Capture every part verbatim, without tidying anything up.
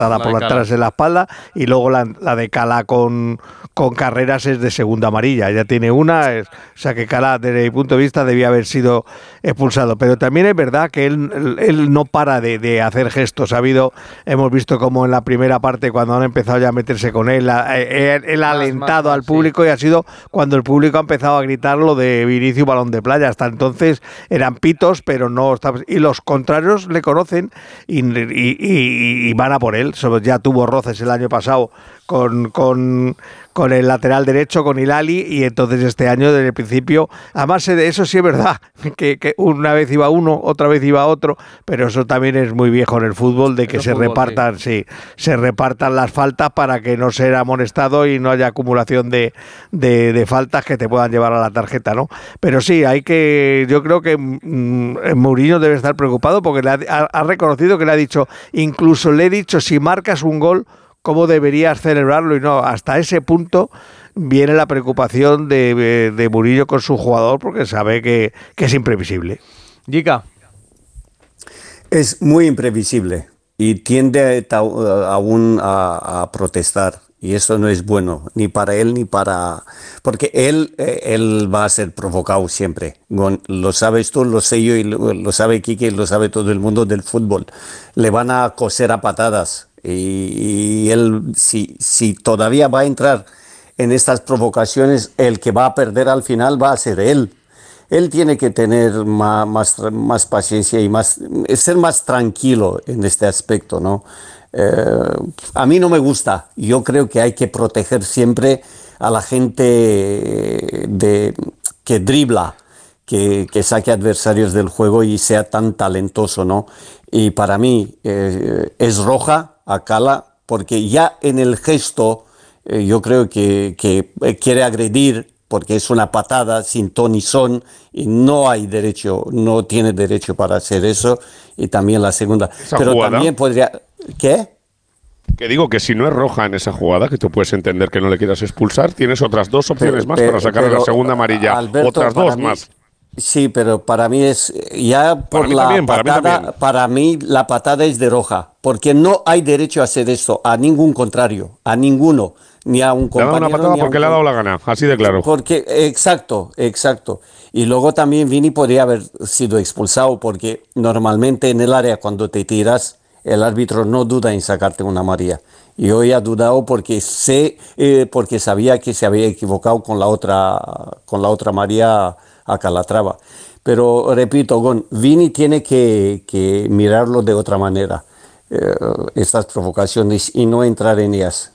por detrás de la espalda, y luego la, la de Cala con, con Carreras es de segunda amarilla, ya tiene una, es, o sea que Cala desde mi punto de vista debía haber sido expulsado, pero también es verdad que él, él, él no para de, de hacer gestos. Ha habido, hemos visto como en la primera parte cuando han empezado ya a meterse con él, él, él ha alentado más, más, al público, sí. Y ha sido cuando el público ha empezado a gritar lo de Vinicius balón de playa. Hasta entonces eran pitos, pero no, y los contrarios le conocen y, y, y, y van a por él. Ya tuvo roces el año pasado con, con, con el lateral derecho, con Hilali, y entonces este año desde el principio, además eso sí es verdad, que, que una vez iba uno, otra vez iba otro, pero eso también es muy viejo en el fútbol, de que se fútbol, repartan, sí. sí, se repartan las faltas para que no sea amonestado y no haya acumulación de, de, de faltas que te puedan llevar a la tarjeta, ¿no? Pero sí, hay que, yo creo que mmm, Mourinho debe estar preocupado porque le ha, ha reconocido que le ha dicho, incluso le he dicho, si marcas un gol, cómo deberías celebrarlo, y no, hasta ese punto viene la preocupación de, de, de Mourinho con su jugador, porque sabe que, que es imprevisible. Jica. Es muy imprevisible y tiende a, aún a, a protestar, y eso no es bueno, ni para él ni para... Porque él, él va a ser provocado siempre, lo sabes tú, lo sé yo, y lo, lo sabe Quique, y lo sabe todo el mundo del fútbol. Le van a coser a patadas. Y, y él, si, si todavía va a entrar en estas provocaciones, el que va a perder al final va a ser él. Él tiene que tener más, más, más paciencia y más, ser más tranquilo en este aspecto, ¿no? Eh, a mí no me gusta. Yo creo que hay que proteger siempre a la gente de, que dribla, que, que saque adversarios del juego y sea tan talentoso, ¿no? Y para mí eh, es roja a Cala, porque ya en el gesto eh, yo creo que, que quiere agredir, porque es una patada sin ton ni son, y no hay derecho, no tiene derecho para hacer eso. Y también la segunda. Esa Pero jugada, también podría... ¿Qué? Que digo que si no es roja en esa jugada, que tú puedes entender que no le quieras expulsar, tienes otras dos opciones pero, más pero, para sacar la segunda amarilla. Alberto, otras dos mí, más. Sí, pero para mí es ya por la también, patada, para mí, para mí la patada es de roja, porque no hay derecho a hacer esto a ningún contrario, a ninguno, ni a un compañero. Le ha dado una patada porque le ha dado la gana, así de claro. Porque exacto, exacto. Y luego también Vini podría haber sido expulsado, porque normalmente en el área cuando te tiras el árbitro no duda en sacarte una amarilla. Y hoy ha dudado porque sé, eh, porque sabía que se había equivocado con la otra, con la otra amarilla a Calatrava. Pero repito, Gon, Vini tiene que, que mirarlo de otra manera, eh, estas provocaciones, y no entrar en ellas.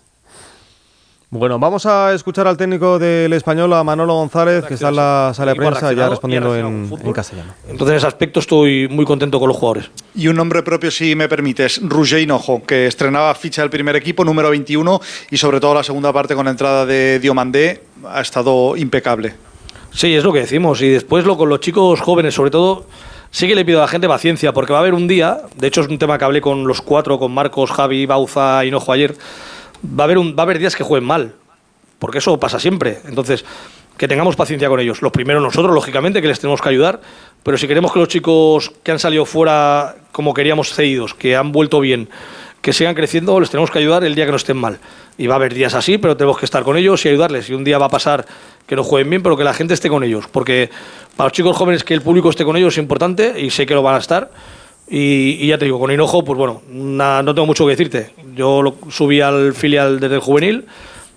Bueno, vamos a escuchar al técnico del Español, a Manolo González, que está en la sala de prensa ya respondiendo en, en castellano. Entonces, en ese aspecto estoy muy contento con los jugadores. Y un nombre propio, si me permites, Roger Hinojo, que estrenaba ficha del primer equipo, número veintiuno, y sobre todo la segunda parte con la entrada de Diomandé, ha estado impecable. Sí, es lo que decimos. Y después lo con los chicos jóvenes, sobre todo, sí que le pido a la gente paciencia, porque va a haber un día, de hecho es un tema que hablé con los cuatro, con Marcos, Javi, Bauza y Hinojo ayer, va a haber un, va a haber días que jueguen mal, porque eso pasa siempre. Entonces, que tengamos paciencia con ellos. Los primeros nosotros, lógicamente, que les tenemos que ayudar, pero si queremos que los chicos que han salido fuera como queríamos cedidos, que han vuelto bien, que sigan creciendo, les tenemos que ayudar el día que no estén mal. Y va a haber días así, pero tenemos que estar con ellos y ayudarles. Y un día va a pasar que no jueguen bien, pero que la gente esté con ellos. Porque para los chicos jóvenes que el público esté con ellos es importante, y sé que lo van a estar. Y, y ya te digo, con Hinojo, pues bueno, na, no tengo mucho que decirte. Yo lo subí al filial desde el juvenil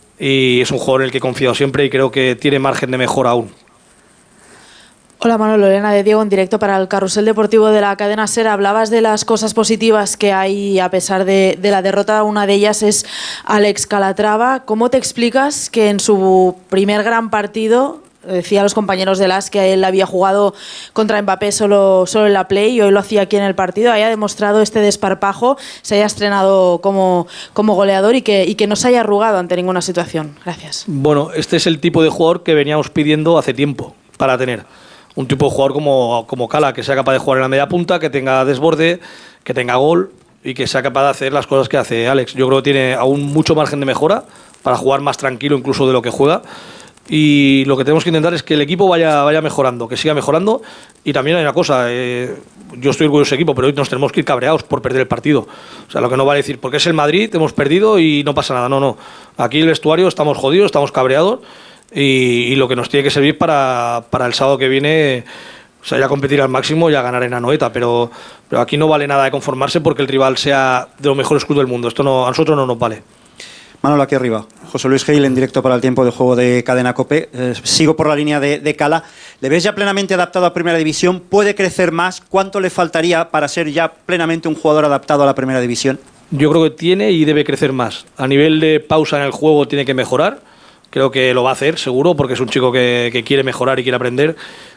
y es un jugador en el que he confiado siempre y creo que tiene margen de mejora aún. Hola Manolo, Elena de Diego en directo para el Carrusel Deportivo de la cadena SER. Hablabas de las cosas positivas que hay a pesar de, de la derrota. Una de ellas es Alex Calatrava. ¿Cómo te explicas que en su primer gran partido, decía a los compañeros de las que él había jugado contra Mbappé solo, solo en la Play y hoy lo hacía aquí en el partido, haya demostrado este desparpajo, se haya estrenado como, como goleador y que, y que no se haya arrugado ante ninguna situación? Gracias. Bueno, este es el tipo de jugador que veníamos pidiendo hace tiempo para tener. Un tipo de jugador como, como Cala, que sea capaz de jugar en la media punta, que tenga desborde, que tenga gol y que sea capaz de hacer las cosas que hace Alex. Yo creo que tiene aún mucho margen de mejora para jugar más tranquilo incluso de lo que juega. y lo que tenemos que intentar es que el equipo vaya, vaya mejorando, que siga mejorando. Y también hay una cosa, eh, yo estoy orgulloso del equipo, pero hoy nos tenemos que ir cabreados por perder el partido. O sea, lo que no vale decir, porque es el Madrid, hemos perdido y no pasa nada. No, no. Aquí el vestuario estamos jodidos, estamos cabreados y, y lo que nos tiene que servir para, para el sábado que viene, o sea, ya competir al máximo y a ganar en Anoeta. Pero, pero aquí no vale nada de conformarse porque el rival sea de los mejores clubes del mundo. Esto no, a nosotros no nos vale. Manolo, aquí arriba. José Luis Gil en directo para el tiempo de juego de Cadena COPE. Eh, sigo por la línea de, de Cala. ¿Le ves ya plenamente adaptado a Primera División? ¿Puede crecer más? ¿Cuánto le faltaría para ser ya plenamente un jugador adaptado a la Primera División? Yo creo que tiene y debe crecer más. A nivel de pausa en el juego tiene que mejorar. Creo que lo va a hacer, seguro, porque es un chico que, que quiere mejorar y quiere aprender.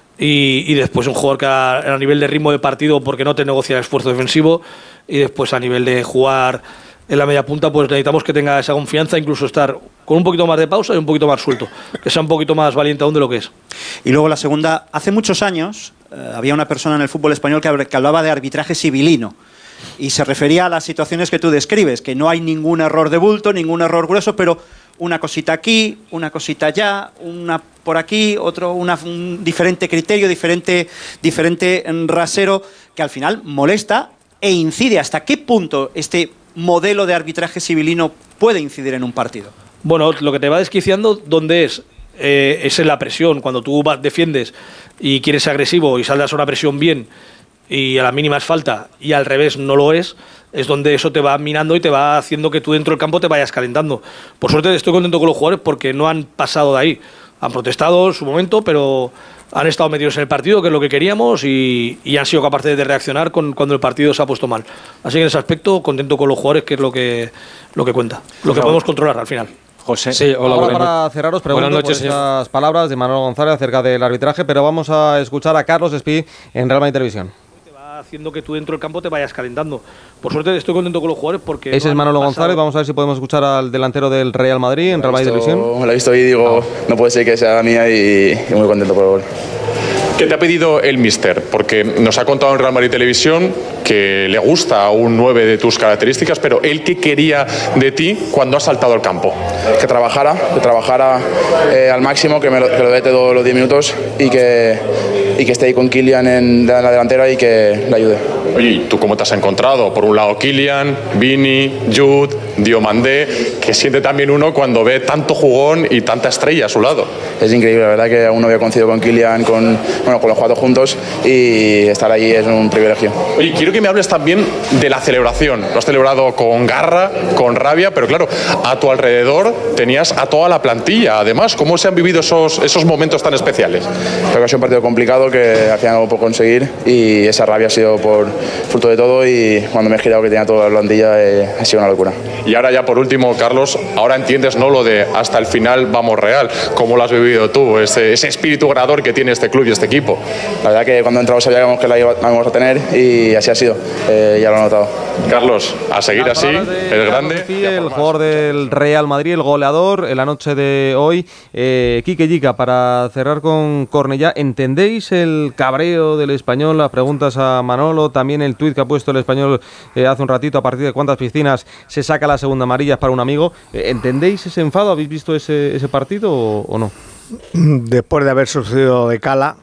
Y, y después un jugador que a, a nivel de ritmo de partido, porque no te negocia el esfuerzo defensivo. Y después a nivel de jugar en la media punta, pues necesitamos que tenga esa confianza, incluso estar con un poquito más de pausa y un poquito más suelto, que sea un poquito más valiente aún de lo que es. Y luego la segunda, hace muchos años eh, había una persona en el fútbol español que, que hablaba de arbitraje civilino y se refería a las situaciones que tú describes, que no hay ningún error de bulto, ningún error grueso, pero una cosita aquí, una cosita allá, una por aquí, otro, una, un diferente criterio, diferente, diferente rasero, que al final molesta e incide. ¿Hasta qué punto este modelo de arbitraje civilino puede incidir en un partido? Bueno, lo que te va desquiciando, ¿dónde es? Eh, es en la presión. Cuando tú vas, defiendes y quieres ser agresivo y saldas a una presión bien y a la mínima es falta y al revés no lo es, es donde eso te va minando y te va haciendo que tú dentro del campo te vayas calentando. Por suerte estoy contento con los jugadores porque no han pasado de ahí. Han protestado en su momento, pero han estado metidos en el partido, que es lo que queríamos, y, y han sido capaces de reaccionar con, cuando el partido se ha puesto mal. Así que en ese aspecto, contento con los jugadores, que es lo que, lo que cuenta, lo que podemos controlar al final. José. Sí, hola, Ahora para cerraros, pregunto buenas noches, por esas palabras de Manolo González acerca del arbitraje, pero vamos a escuchar a Carlos Espí en Real Madrid Televisión. Haciendo que tú dentro del campo te vayas calentando. Por suerte estoy contento con los jugadores porque... Ese es Manolo González, vamos a ver si podemos escuchar al delantero del Real Madrid en Real Madrid Televisión. Me lo he visto y digo, ah. no puede ser que sea mía y, y muy contento por el gol. ¿Qué te ha pedido el míster? Porque nos ha contado en Real Madrid Televisión que le gusta a un nueve de tus características, pero él, ¿qué quería de ti cuando has saltado al campo? Que trabajara, que trabajara eh, al máximo, que me lo, que lo dé todos los diez minutos y que, y que esté ahí con Kylian en la delantera y que le ayude. Oye, ¿y tú cómo te has encontrado? Por un lado Kylian, Vini, Jude, Diomandé, que siente también uno cuando ve tanto jugón y tanta estrella a su lado. Es increíble, la verdad que aún no había conocido con Kylian, con, bueno, con los cuatro juntos, y estar allí es un privilegio. Oye, quiero que me hables también de la celebración. Lo has celebrado con garra, con rabia, pero claro, a tu alrededor tenías a toda la plantilla. Además, ¿cómo se han vivido esos, esos momentos tan especiales? Creo que ha sido un partido complicado que al final no puedo conseguir y esa rabia ha sido por fruto de todo, y cuando me he girado que tenía toda la plantilla eh, ha sido una locura. Y ahora ya por último, Carlos, ahora entiendes, ¿no?, lo de hasta el final vamos Real. ¿Cómo lo has vivido tú, ese, ese espíritu ganador que tiene este club y este equipo? La verdad que cuando entramos sabíamos que la íbamos a tener y así ha sido, eh, ya lo he notado. Carlos, a seguir así, el grande. El jugador del Real Madrid, el goleador en la noche de hoy, eh, Quique Yica, para cerrar con Cornellá. ¿Entendéis el cabreo del Español? Las preguntas a Manolo, también el tuit que ha puesto el Español eh, hace un ratito, a partir de cuántas piscinas se saca la segunda amarilla para un amigo. ¿Entendéis ese enfado? ¿Habéis visto ese, ese partido o, o no? Después de haber sucedido de Cala,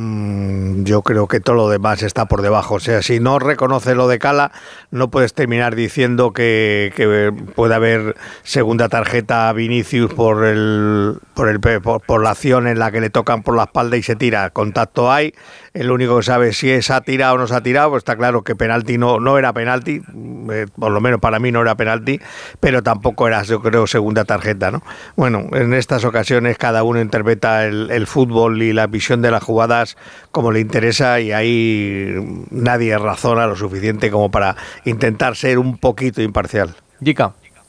yo creo que todo lo demás está por debajo. O sea, si no reconoces lo de Cala, no puedes terminar diciendo que, que puede haber segunda tarjeta a Vinicius por el por el por, por la acción en la que le tocan por la espalda y se tira. Contacto hay. El único que sabe si es ha tirado o no se ha tirado, pues está claro que penalti no, no era penalti, eh, por lo menos para mí no era penalti, pero tampoco era, yo creo, segunda tarjeta, ¿no? Bueno, en estas ocasiones cada uno interpreta el, el fútbol y la visión de las jugadas como le interesa, y ahí nadie razona lo suficiente como para intentar ser un poquito imparcial. Yica.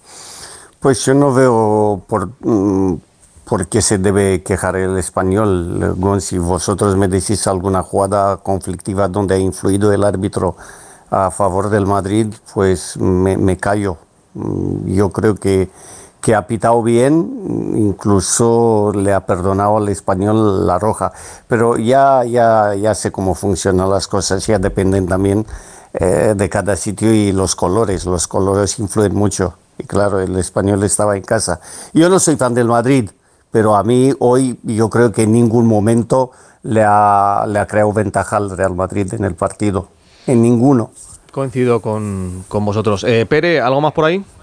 Pues yo no veo por... Mm, ¿por qué se debe quejar el Español? Si vosotros me decís alguna jugada conflictiva donde ha influido el árbitro a favor del Madrid, pues me, me callo. Yo creo que, que ha pitado bien, incluso le ha perdonado al Español la roja. Pero ya, ya, ya sé cómo funcionan las cosas, ya dependen también eh, de cada sitio y los colores. Los colores influyen mucho. Y claro, el Español estaba en casa. Yo no soy fan del Madrid, pero a mí hoy yo creo que en ningún momento le ha, le ha creado ventaja al Real Madrid en el partido, en ninguno. Coincido con, con vosotros. Eh, Pere, ¿algo más por ahí?